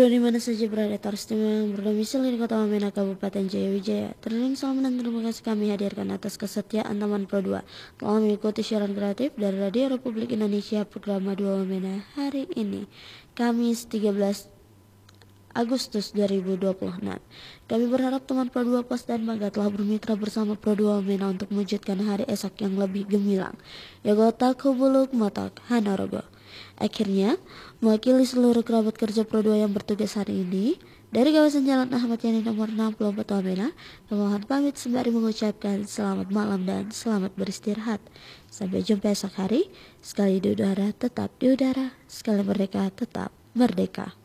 di mana saja berada, terus yang berdomisili di Kota Wamena, Kabupaten Jayawijaya. Terima salam dan terima kasih kami hadirkan atas kesetiaan Taman Pro 2 telah mengikuti siaran kreatif dari Radio Republik Indonesia program Madu Wamena hari ini, Kamis 13 Agustus 2026. Kami berharap teman Pro 2 Pos dan Bangga telah bermitra bersama Pro 2 Wamena untuk mewujudkan hari esok yang lebih gemilang. Yagotak hubuluk matak hanarogo. Akhirnya, mewakili seluruh kerabat kerja Pro 2 yang bertugas hari ini, dari kawasan Jalan Ahmad Yani nomor 64 Wamena, mohon pamit sembari mengucapkan selamat malam dan selamat beristirahat. Sampai jumpa esok hari. Sekali di udara tetap di udara, sekali merdeka tetap merdeka.